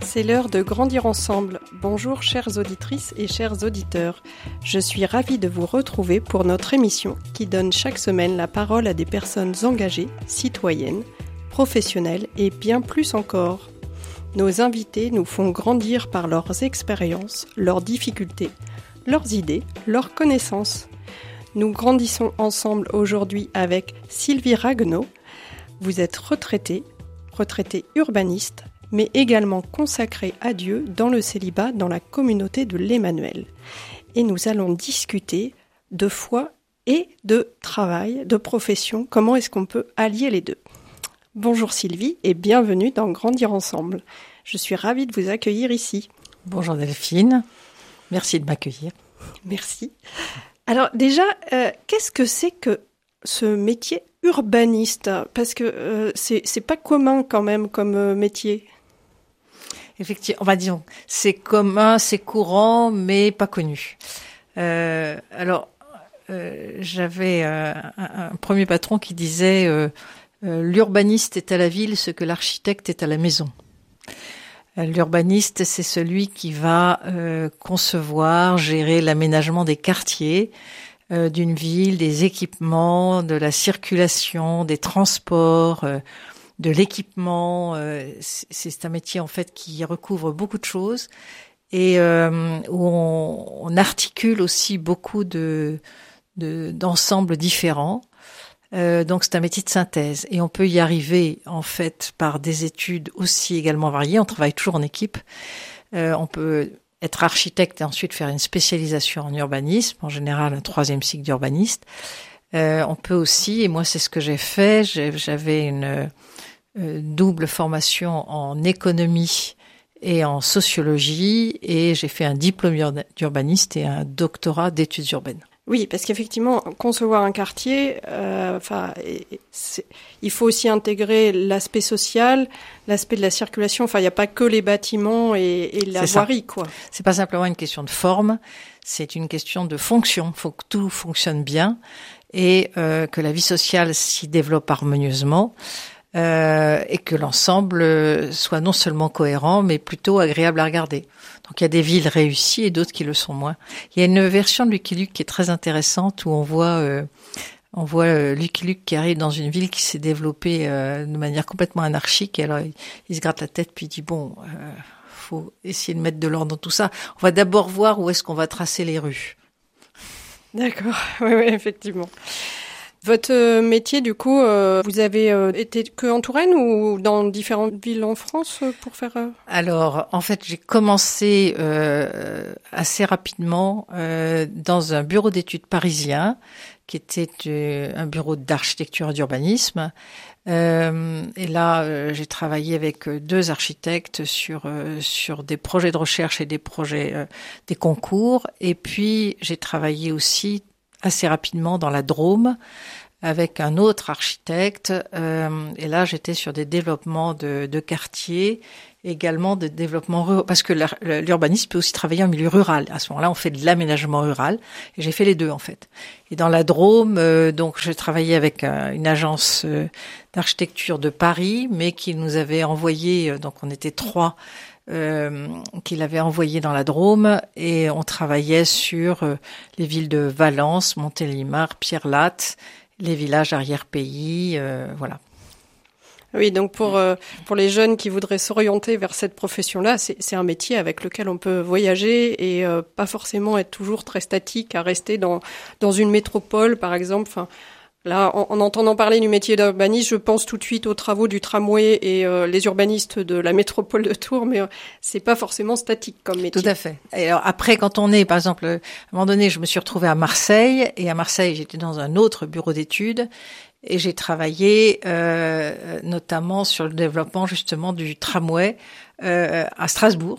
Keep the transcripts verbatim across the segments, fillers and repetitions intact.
C'est l'heure de grandir ensemble. Bonjour chères auditrices et chers auditeurs. Je suis ravie de vous retrouver pour notre émission qui donne chaque semaine la parole à des personnes engagées, citoyennes, professionnelles et bien plus encore. Nos invités nous font grandir par leurs expériences, leurs difficultés, leurs idées, leurs connaissances. Nous grandissons ensemble aujourd'hui avec Sylvie Ragueneau. Vous êtes retraitée, retraitée urbaniste, mais également consacrée à Dieu dans le célibat dans la communauté de l'Emmanuel. Et nous allons discuter de foi et de travail, de profession. Comment est-ce qu'on peut allier les deux ? Bonjour Sylvie et bienvenue dans Grandir ensemble. Je suis ravie de vous accueillir ici. Bonjour Delphine, merci de m'accueillir. Merci. Alors déjà, euh, qu'est-ce que c'est que ce métier urbaniste ? Parce que euh, c'est, c'est pas commun quand même comme euh, métier. Effectivement, on va dire, c'est commun, c'est courant, mais pas connu. Euh, alors, euh, j'avais euh, un, un premier patron qui disait euh, euh, l'urbaniste est à la ville ce que l'architecte est à la maison. Euh, l'urbaniste, c'est celui qui va euh, concevoir, gérer l'aménagement des quartiers euh, d'une ville, des équipements, de la circulation, des transports, euh, de l'équipement. Euh, c'est, c'est un métier en fait qui recouvre beaucoup de choses et euh, où on, on articule aussi beaucoup de, de d'ensembles différents. Euh, donc c'est un métier de synthèse et on peut y arriver en fait par des études aussi également variées. On travaille toujours en équipe. Euh, on peut être architecte et ensuite faire une spécialisation en urbanisme, en général un troisième cycle d'urbaniste. Euh, on peut aussi, et moi c'est ce que j'ai fait, j'ai, j'avais une euh, double formation en économie et en sociologie et j'ai fait un diplôme d'urbaniste et un doctorat d'études urbaines. Oui, parce qu'effectivement, concevoir un quartier, euh, enfin, c'est, il faut aussi intégrer l'aspect social, l'aspect de la circulation. Enfin, il n'y a pas que les bâtiments et, et la voirie, quoi. C'est pas simplement une question de forme, c'est une question de fonction. Il faut que tout fonctionne bien et euh, que la vie sociale s'y développe harmonieusement. Euh, et que l'ensemble soit non seulement cohérent, mais plutôt agréable à regarder. Donc il y a des villes réussies et d'autres qui le sont moins. Il y a une version de Lucky Luke qui est très intéressante où on voit euh, on voit euh, Lucky Luke qui arrive dans une ville qui s'est développée euh, de manière complètement anarchique. Et alors il, il se gratte la tête puis il dit bon, euh, faut essayer de mettre de l'ordre dans tout ça. On va d'abord voir où est-ce qu'on va tracer les rues. D'accord, oui, oui, effectivement. Votre métier, du coup, euh, vous avez euh, été que en Touraine ou dans différentes villes en France pour faire euh... Alors, en fait, j'ai commencé euh, assez rapidement euh, dans un bureau d'études parisien, qui était euh, un bureau d'architecture et d'urbanisme. Euh, et là, euh, j'ai travaillé avec deux architectes sur euh, sur des projets de recherche et des projets euh, des concours. Et puis, j'ai travaillé aussi assez rapidement dans la Drôme avec un autre architecte. Euh, et là, j'étais sur des développements de, de quartiers, également de développement rural, parce que l'urbanisme peut aussi travailler en milieu rural. À ce moment-là, on fait de l'aménagement rural. Et j'ai fait les deux, en fait. Et dans la Drôme, euh, donc, j'ai travaillé avec euh, une agence euh, d'architecture de Paris, mais qui nous avait envoyé, euh, donc on était trois, Euh, qu'il avait envoyé dans la Drôme et on travaillait sur euh, les villes de Valence, Montélimar, Pierre-Latte, les villages arrière-pays, euh, voilà. Oui, donc pour euh, pour les jeunes qui voudraient s'orienter vers cette profession-là, c'est, c'est un métier avec lequel on peut voyager et euh, pas forcément être toujours très statique à rester dans dans une métropole, par exemple. Enfin, là, en, en entendant parler du métier d'urbaniste, je pense tout de suite aux travaux du tramway et euh, les urbanistes de la métropole de Tours, mais euh, c'est pas forcément statique comme métier. Tout à fait. Et alors après, quand on est, par exemple, à un moment donné, je me suis retrouvée à Marseille, et à Marseille, j'étais dans un autre bureau d'études, et j'ai travaillé euh, notamment sur le développement justement du tramway euh, à Strasbourg.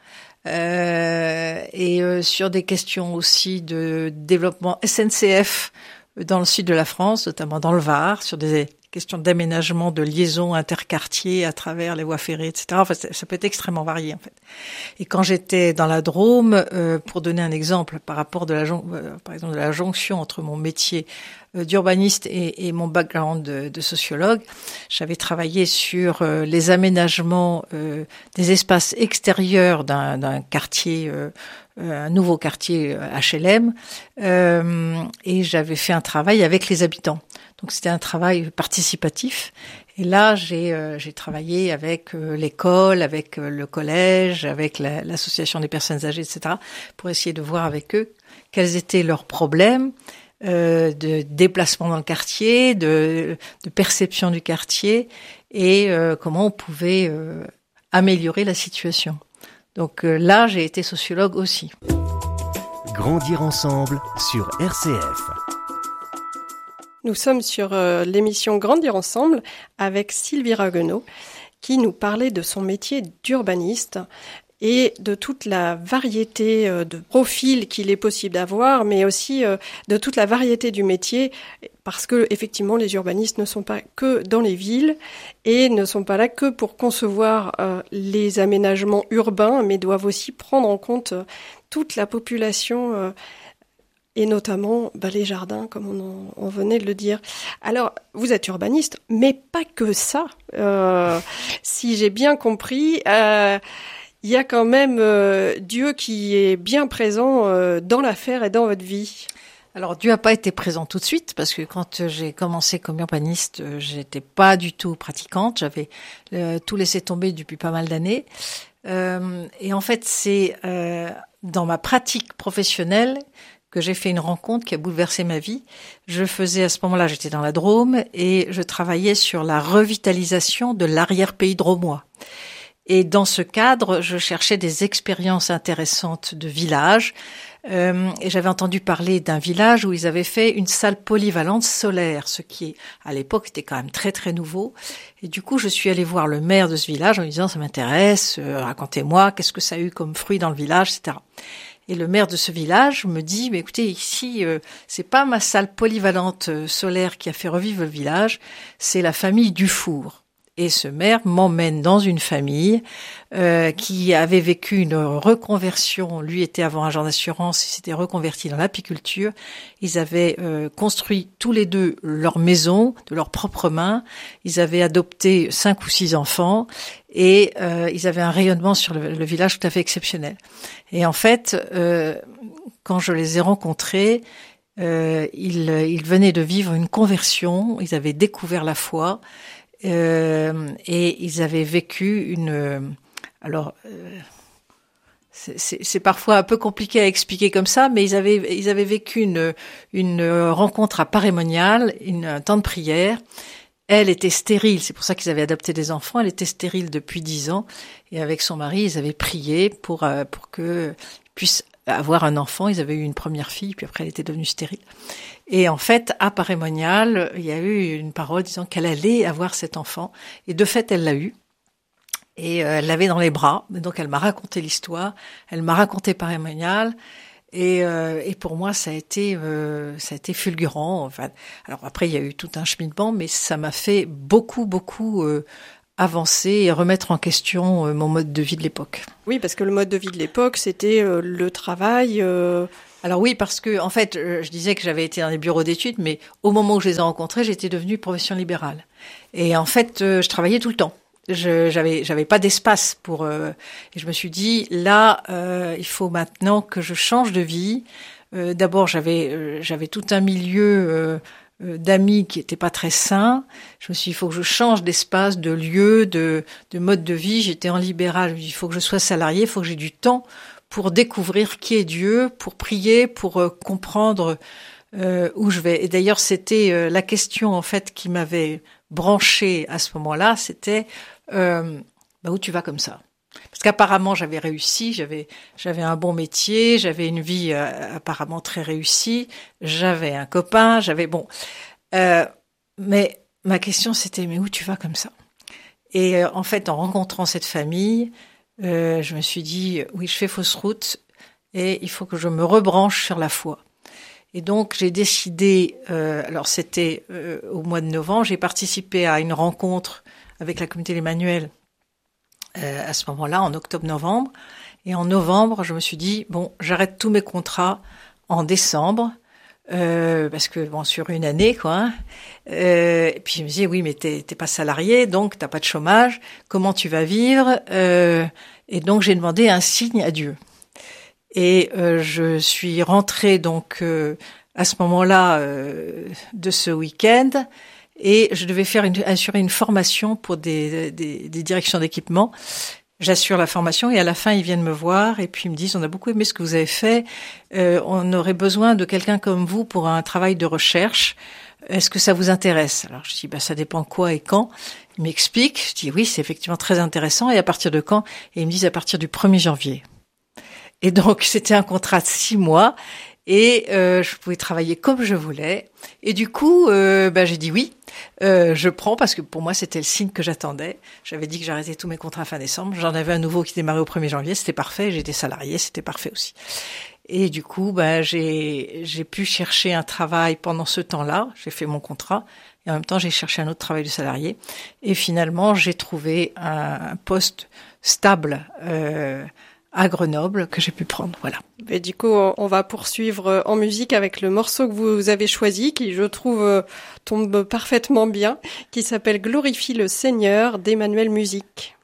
Euh, et euh, sur des questions aussi de développement S N C F dans le sud de la France, notamment dans le Var, sur des question d'aménagement, de liaison interquartier à travers les voies ferrées, et cetera. Enfin, ça, ça peut être extrêmement varié en fait. Et quand j'étais dans la Drôme, euh, pour donner un exemple par rapport de la, euh, par exemple de la jonction entre mon métier euh, d'urbaniste et, et mon background de, de sociologue, j'avais travaillé sur euh, les aménagements euh, des espaces extérieurs d'un, d'un quartier. Euh, un nouveau quartier H L M, euh, et j'avais fait un travail avec les habitants. Donc c'était un travail participatif. Et là, j'ai euh, j'ai travaillé avec euh, l'école, avec euh, le collège, avec la, l'association des personnes âgées, et cetera, pour essayer de voir avec eux quels étaient leurs problèmes euh, de déplacement dans le quartier, de, de perception du quartier, et euh, comment on pouvait euh, améliorer la situation. Donc euh, là, j'ai été sociologue aussi. Grandir ensemble sur R C F. Nous sommes sur euh, l'émission Grandir ensemble avec Sylvie Raguenaud qui nous parlait de son métier d'urbaniste et de toute la variété euh, de profils qu'il est possible d'avoir, mais aussi euh, de toute la variété du métier, parce que effectivement les urbanistes ne sont pas que dans les villes et ne sont pas là que pour concevoir euh, les aménagements urbains, mais doivent aussi prendre en compte euh, toute la population euh, et notamment bah, les jardins, comme on, en, on venait de le dire. Alors, vous êtes urbaniste, mais pas que ça. Euh, si j'ai bien compris, euh, il y a quand même euh, Dieu qui est bien présent euh, dans l'affaire et dans votre vie. Alors Dieu n'a pas été présent tout de suite parce que quand j'ai commencé comme urbaniste, j'étais pas du tout pratiquante, j'avais euh, tout laissé tomber depuis pas mal d'années. Euh, et en fait, c'est euh, dans ma pratique professionnelle que j'ai fait une rencontre qui a bouleversé ma vie. Je faisais à ce moment-là, j'étais dans la Drôme et je travaillais sur la revitalisation de l'arrière-pays drômois. Et dans ce cadre, je cherchais des expériences intéressantes de villages. Euh, et j'avais entendu parler d'un village où ils avaient fait une salle polyvalente solaire, ce qui, à l'époque, était quand même très très nouveau. Et du coup, je suis allée voir le maire de ce village en lui disant « ça m'intéresse, euh, racontez-moi, qu'est-ce que ça a eu comme fruit dans le village, et cetera » Et le maire de ce village me dit, mais écoutez, ici, euh, c'est pas ma salle polyvalente euh, solaire qui a fait revivre le village, c'est la famille Dufour. Et ce maire m'emmène dans une famille euh, qui avait vécu une reconversion. Lui était avant agent d'assurance, il s'était reconverti dans l'apiculture. Ils avaient euh, construit tous les deux leur maison de leurs propres mains. Ils avaient adopté cinq ou six enfants et euh, ils avaient un rayonnement sur le, le village tout à fait exceptionnel. Et en fait, euh, quand je les ai rencontrés, euh, ils, ils venaient de vivre une conversion. Ils avaient découvert la foi. Euh, et ils avaient vécu une... Alors, euh, c'est, c'est, c'est parfois un peu compliqué à expliquer comme ça, mais ils avaient, ils avaient vécu une, une rencontre à Paray-Monial, une, un temps de prière. Elle était stérile, c'est pour ça qu'ils avaient adopté des enfants. Elle était stérile depuis dix ans. Et avec son mari, ils avaient prié pour, euh, pour qu'ils puissent avoir un enfant. Ils avaient eu une première fille, puis après elle était devenue stérile. Et en fait, à Paray-Monial, il y a eu une parole disant qu'elle allait avoir cet enfant. Et de fait, elle l'a eu. Et euh, elle l'avait dans les bras. Et donc, elle m'a raconté l'histoire. Elle m'a raconté Paray-Monial. Et, euh, et pour moi, ça a été, euh, ça a été fulgurant. Enfin, alors après, il y a eu tout un cheminement, mais ça m'a fait beaucoup, beaucoup euh, avancer et remettre en question euh, mon mode de vie de l'époque. Oui, parce que le mode de vie de l'époque, c'était euh, le travail... Euh... Alors oui, parce que en fait, je disais que j'avais été dans les bureaux d'études, mais au moment où je les ai rencontrés, j'étais devenue profession libérale. Et en fait, je travaillais tout le temps. Je j'avais j'avais pas d'espace pour. Euh, et je me suis dit là, euh, il faut maintenant que je change de vie. Euh, d'abord, j'avais euh, j'avais tout un milieu euh, euh, d'amis qui était pas très sain. Je me suis dit, il faut que je change d'espace, de lieu, de de mode de vie. J'étais en libéral. Je me suis dit, il faut que je sois salarié, il faut que j'ai du temps pour découvrir qui est Dieu, pour prier, pour euh, comprendre euh, où je vais. Et d'ailleurs, c'était euh, la question en fait qui m'avait branchée à ce moment-là, c'était euh, bah, où tu vas comme ça ? Parce qu'apparemment, j'avais réussi, j'avais j'avais un bon métier, j'avais une vie euh, apparemment très réussie, j'avais un copain, j'avais bon. Euh, mais ma question, c'était mais où tu vas comme ça ? Et euh, en fait, en rencontrant cette famille, Euh, je me suis dit, oui, je fais fausse route et il faut que je me rebranche sur la foi. Et donc j'ai décidé, euh, alors c'était euh, au mois de novembre, j'ai participé à une rencontre avec la communauté l'Emmanuel euh, à ce moment-là, en octobre-novembre. Et en novembre, je me suis dit, bon, j'arrête tous mes contrats en décembre, euh, parce que bon, sur une année, quoi. Euh, et puis je me dis, oui, mais t'es, t'es pas salarié, donc t'as pas de chômage. Comment tu vas vivre? euh, Et donc j'ai demandé un signe à Dieu. Et euh, je suis rentrée donc euh, à ce moment-là euh, de ce week-end, et je devais faire une, assurer une formation pour des, des, des directions d'équipement. J'assure la formation et à la fin ils viennent me voir et puis ils me disent, on a beaucoup aimé ce que vous avez fait, euh, on aurait besoin de quelqu'un comme vous pour un travail de recherche. Est-ce que ça vous intéresse? Alors je dis, bah ça dépend quoi et quand. Ils m'expliquent. Je dis oui, c'est effectivement très intéressant. Et à partir de quand? Et ils me disent à partir du premier janvier. Et donc, c'était un contrat de six mois et euh, je pouvais travailler comme je voulais. Et du coup, euh, bah, j'ai dit oui, euh, je prends parce que pour moi, c'était le signe que j'attendais. J'avais dit que j'arrêtais tous mes contrats fin décembre. J'en avais un nouveau qui démarrait au premier janvier, c'était parfait. J'étais salariée, c'était parfait aussi. Et du coup, bah, j'ai, j'ai pu chercher un travail pendant ce temps-là. J'ai fait mon contrat. Et en même temps, j'ai cherché un autre travail de salarié. Et finalement, j'ai trouvé un, un poste stable, euh, à Grenoble que j'ai pu prendre, voilà. Et du coup, on va poursuivre en musique avec le morceau que vous avez choisi, qui, je trouve, tombe parfaitement bien, qui s'appelle « Glorifie le Seigneur » d'Emmanuel Musique.